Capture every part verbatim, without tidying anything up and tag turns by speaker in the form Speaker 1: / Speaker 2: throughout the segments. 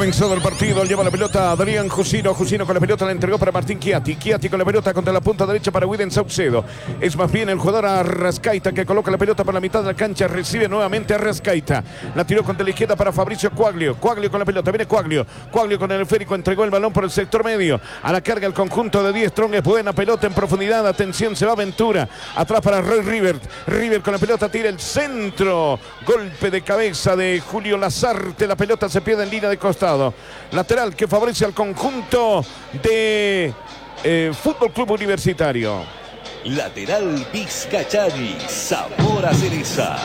Speaker 1: comenzado el partido, lleva la pelota Adrián Jusino, Jusino con la pelota la entregó para Martín Chiatti, Chiatti con la pelota contra la punta derecha para Wilden Saucedo, es más bien el jugador Arrascaita que coloca la pelota por la mitad de la cancha, recibe nuevamente Arrascaita, la tiró contra la izquierda para Fabricio Quaglio, Quaglio con la pelota, viene Quaglio, Quaglio con el esférico, entregó el balón por el sector medio, a la carga el conjunto de Die Strong, es buena pelota en profundidad, atención, se va Ventura, atrás para Roy River, River con la pelota tira el centro, golpe de cabeza de Julio Lazarte, la pelota se pierde en línea de costado, lateral que favorece al conjunto de eh, Fútbol Club Universitario.
Speaker 2: Lateral Vizcachani, sabor a cereza.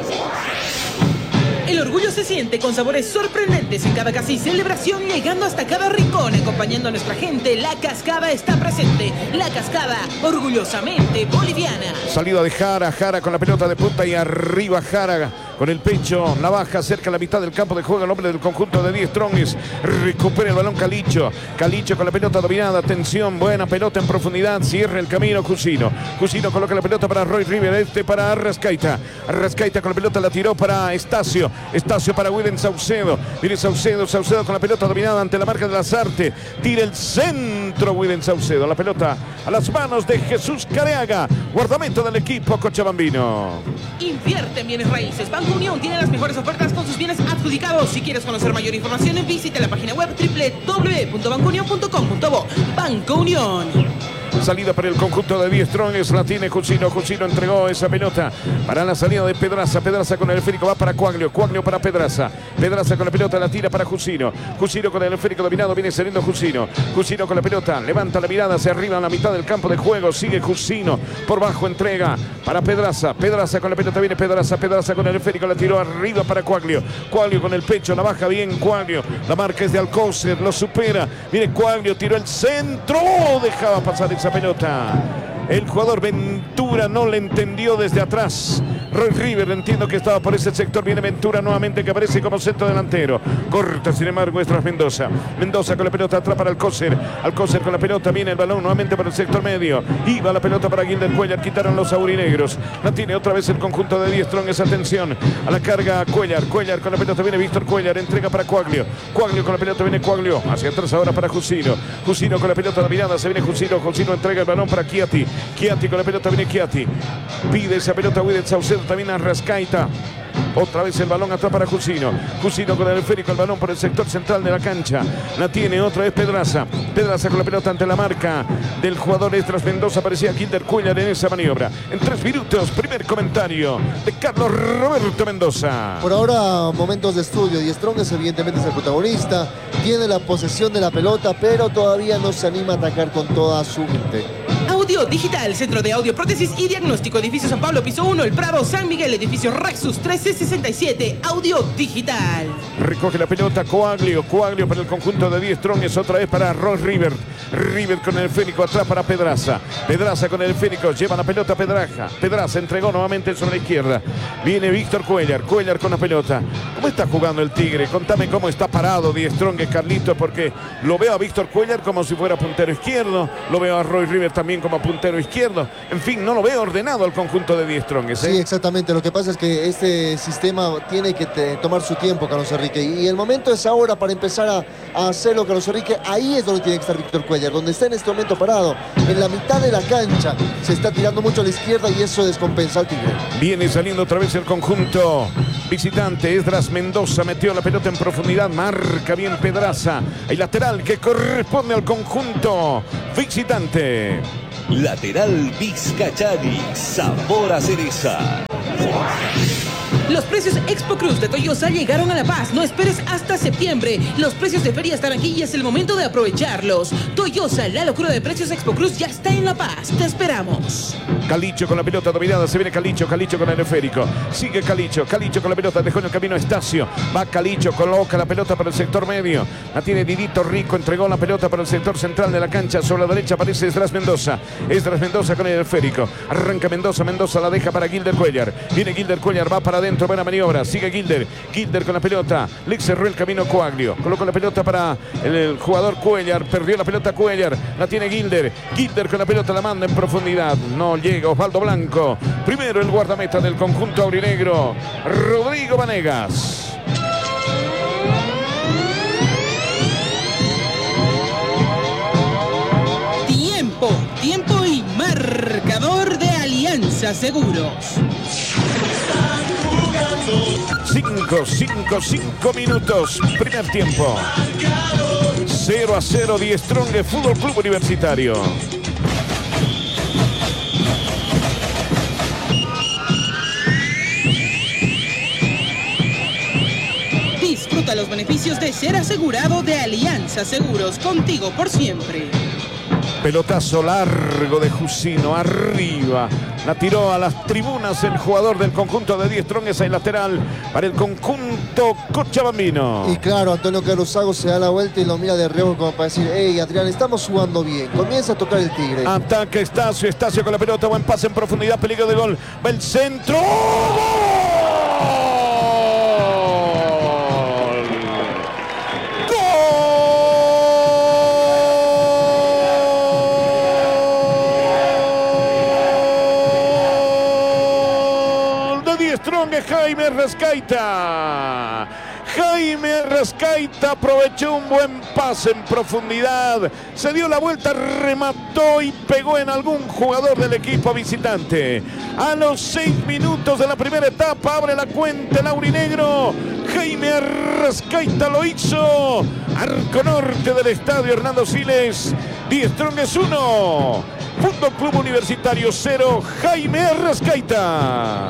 Speaker 3: El orgullo se siente con sabores sorprendentes en cada casa y celebración, llegando hasta cada rincón, acompañando a nuestra gente. La Cascada está presente. La Cascada, orgullosamente boliviana.
Speaker 1: Salida de Jara, Jara con la pelota de punta y arriba Jara con el pecho, la baja cerca de la mitad del campo de juego, el hombre del conjunto de Die Strongs, recupera el balón Calicho, Calicho con la pelota dominada, atención, buena pelota en profundidad, cierra el camino Jusino, Jusino coloca la pelota para Roy River, este para Arrascaita, Arrascaita con la pelota la tiró para Estacio, Estacio para Wilden Saucedo, viene Saucedo, Saucedo con la pelota dominada ante la marca de Lazarte, tira el centro Wilden Saucedo, la pelota a las manos de Jesús Careaga, guardamento del equipo cochabambino.
Speaker 3: Invierte en bienes raíces. Banco Unión tiene las mejores ofertas con sus bienes adjudicados. Si quieres conocer mayor información, visita la página web doble u doble u doble u punto banco unión punto com punto bo. Banco Unión.
Speaker 1: Salida para el conjunto de Die Strongs, la tiene Jusino, Jusino entregó esa pelota para la salida de Pedraza, Pedraza con el esférico va para Quaglio, Quaglio para Pedraza, Pedraza con la pelota la tira para Jusino, Jusino con el esférico dominado, viene saliendo Jusino, Jusino con la pelota, levanta la mirada hacia arriba en la mitad del campo de juego, sigue Jusino, por bajo entrega para Pedraza, Pedraza con la pelota, viene Pedraza, Pedraza con el esférico, la tiró arriba para Quaglio, Quaglio con el pecho, la baja bien Quaglio, la marca es de Alcócer, lo supera, viene Quaglio, tiró el centro, dejaba pasar esa pelota. El jugador Ventura no le entendió desde atrás. Roy River, entiendo que estaba por ese sector. Viene Ventura nuevamente que aparece como centro delantero. Corta, sin embargo, es tras Mendoza. Mendoza con la pelota atrás para Alcócer. Alcócer con la pelota, viene el balón nuevamente para el sector medio. Iba la pelota para Gilder Cuellar. Quitaron los aurinegros. La tiene otra vez el conjunto de Die Strongs. Atención a la carga Cuellar. Cuellar con la pelota, viene Víctor Cuellar. Entrega para Quaglio. Quaglio con la pelota, viene Quaglio. Hacia atrás ahora para Jusino. Jusino con la pelota, la mirada. Se viene Jusino. Jusino entrega el balón para Chiatti. Chiatti con la pelota, viene Chiatti. Pide esa pelota a Wilden Saucedo, también a Arrascaita. Otra vez el balón atrás para Jusino. Jusino con el esférico, el balón por el sector central de la cancha. La tiene otra vez Pedraza. Pedraza con la pelota ante la marca del jugador Estras Mendoza. Aparecía Gilder Cuellar en esa maniobra. En tres minutos, primer comentario de Carlos Roberto Mendoza.
Speaker 4: Por ahora, momentos de estudio. Die Strongs evidentemente es el protagonista. Tiene la posesión de la pelota, pero todavía no se anima a atacar con toda su mente.
Speaker 3: Audio Digital, Centro de Audio, Prótesis y Diagnóstico, Edificio San Pablo, Piso uno, El Prado, San Miguel, Edificio Rexus trece sesenta y siete, Audio Digital.
Speaker 1: Recoge la pelota Quaglio, Quaglio para el conjunto de Die Strongs, otra vez para Roy River. River con el esférico atrás para Pedraza. Pedraza con el esférico, lleva la pelota Pedraza. Pedraza entregó nuevamente sobre la izquierda. Viene Víctor Cuellar, Cuellar con la pelota. ¿Cómo está jugando el Tigre? Contame cómo está parado Die Strongs, Carlito, porque lo veo a Víctor Cuellar como si fuera puntero izquierdo, lo veo a Roy River también como puntero izquierdo, en fin, no lo veo ordenado al conjunto de Die Strongs, ¿eh?
Speaker 4: Sí, exactamente, lo que pasa es que este sistema tiene que te, tomar su tiempo, Carlos Enrique, y el momento es ahora para empezar a, a hacerlo, Carlos Enrique. Ahí es donde tiene que estar Víctor Cuellar, donde está en este momento parado, en la mitad de la cancha, se está tirando mucho a la izquierda y eso descompensa al Tigre.
Speaker 1: Viene saliendo otra vez el conjunto visitante, Esdras Mendoza metió la pelota en profundidad, marca bien Pedraza, el lateral que corresponde al conjunto visitante.
Speaker 2: Lateral Vizcachani, sabor a cereza.
Speaker 3: Los precios Expo Cruz de Toyosa llegaron a La Paz. No esperes hasta septiembre. Los precios de feria están aquí y es el momento de aprovecharlos. Toyosa, la locura de precios Expo Cruz ya está en La Paz. Te esperamos.
Speaker 1: Calicho con la pelota dominada, se viene Calicho, Calicho con el esférico. Sigue Calicho, Calicho con la pelota, dejó en el camino a Estacio. Va Calicho, coloca la pelota para el sector medio. La tiene Didito Rico, entregó la pelota para el sector central de la cancha. Sobre la derecha aparece Esdras Mendoza. Esdras Mendoza con el esférico. Arranca Mendoza, Mendoza la deja para Gilder Cuellar. Viene Gilder Cuellar, va para adentro, buena maniobra. Sigue Gilder, Gilder con la pelota. Le cerró el camino Quaglio. Colocó la pelota para el, el jugador Cuellar. Perdió la pelota Cuellar. La tiene Gilder. Gilder con la pelota la manda en profundidad. No llega Osvaldo Blanco. Primero el guardameta del conjunto aurinegro, Rodrigo Vanegas.
Speaker 3: Alianza Seguros.
Speaker 1: cinco, cinco, cinco minutos. Primer tiempo. cero a cero, Die Strongest Fútbol Club Universitario.
Speaker 3: Disfruta los beneficios de ser asegurado de Alianza Seguros, contigo por siempre.
Speaker 1: Pelotazo largo de Jusino, arriba. La tiró a las tribunas el jugador del conjunto de Die Strongest en lateral para el conjunto cochabambino.
Speaker 4: Y claro, Antonio Carlos Sago se da la vuelta y lo mira de reojo como para decir: hey, Adrián, estamos jugando bien. Comienza a tocar el Tigre.
Speaker 1: Ataca Estacio, Estacio con la pelota, buen pase en profundidad, peligro de gol. Va el centro. Jaime Rascaita. Jaime Rascaita aprovechó un buen pase en profundidad. Se dio la vuelta, remató y pegó en algún jugador del equipo visitante. A los seis minutos de la primera etapa abre la cuenta el aurinegro. Jaime Rascaita lo hizo. Arco norte del estadio Hernando Siles. Die Strongest uno. Fútbol Club Universitario cero. Jaime Rascaita.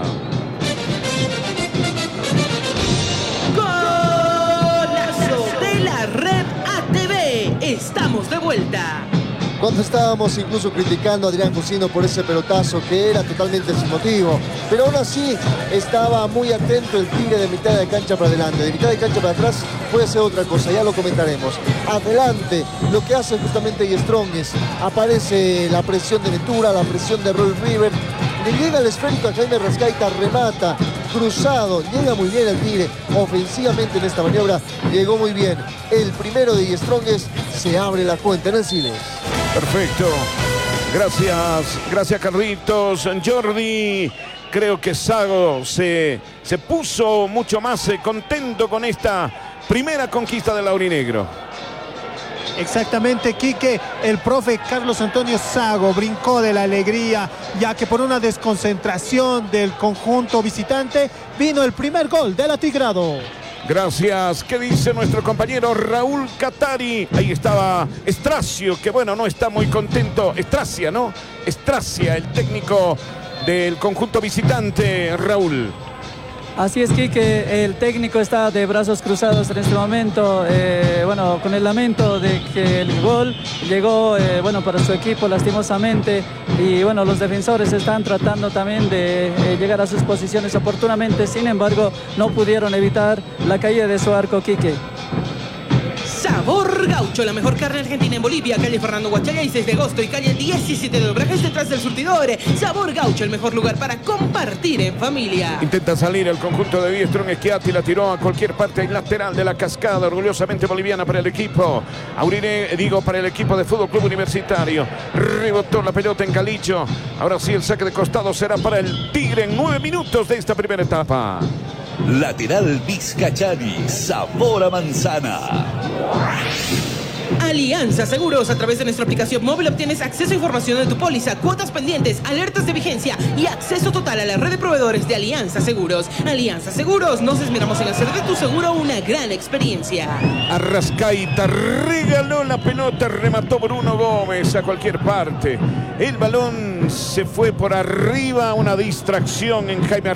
Speaker 3: Red A T V, estamos de vuelta.
Speaker 4: Cuando estábamos incluso criticando a Adrián Jusino por ese pelotazo que era totalmente sin motivo, pero aún así estaba muy atento el Tigre de mitad de cancha para adelante. De mitad de cancha para atrás puede ser otra cosa, ya lo comentaremos. Adelante, lo que hace justamente Die Strongest, aparece la presión de Ventura, la presión de Roy River. Le llega el esférico a Jaime Rascaita, remata, cruzado, llega muy bien el Tigre, ofensivamente en esta maniobra, llegó muy bien. El primero de Die Strongest, se abre la cuenta en el Siles.
Speaker 1: Perfecto, gracias, gracias Carlitos. Jordi, creo que Sago se, se puso mucho más eh, contento con esta primera conquista del aurinegro.
Speaker 5: Exactamente, Quique, el profe Carlos Antonio Sago brincó de la alegría, ya que por una desconcentración del conjunto visitante vino el primer gol del Atigrado.
Speaker 1: Gracias. ¿Qué dice nuestro compañero Raúl Catari? Ahí estaba Estracio, que bueno, no está muy contento. Estracia, ¿no? Estracia, el técnico del conjunto visitante, Raúl.
Speaker 6: Así es, Quique, el técnico está de brazos cruzados en este momento, eh, bueno, con el lamento de que el gol llegó, eh, bueno, para su equipo lastimosamente, y bueno, los defensores están tratando también de eh, llegar a sus posiciones oportunamente, sin embargo, no pudieron evitar la caída de su arco, Quique.
Speaker 3: Sabor Gaucho, la mejor carne argentina en Bolivia, calle Fernando Guachagay, seis de agosto y calle diecisiete de Obrajes, detrás del surtidor. Sabor Gaucho, el mejor lugar para compartir en familia.
Speaker 1: Intenta salir el conjunto de Die Strongest, Chiatti la tiró a cualquier parte en lateral de la cascada, orgullosamente boliviana para el equipo. Aurine, digo, para el equipo de Fútbol Club Universitario. Rebotó la pelota en Calicho. Ahora sí el saque de costado será para el Tigre en nueve minutos de esta primera etapa.
Speaker 2: Lateral Vizcachani, sabor a manzana.
Speaker 3: Alianza Seguros, a través de nuestra aplicación móvil obtienes acceso a información de tu póliza, cuotas pendientes, alertas de vigencia y acceso total a la red de proveedores de Alianza Seguros. Alianza Seguros, nos esmeramos en hacer de tu seguro una gran experiencia.
Speaker 1: Arrascaita regaló la pelota, remató Bruno Gómez a cualquier parte. El balón se fue por arriba, una distracción en Jaime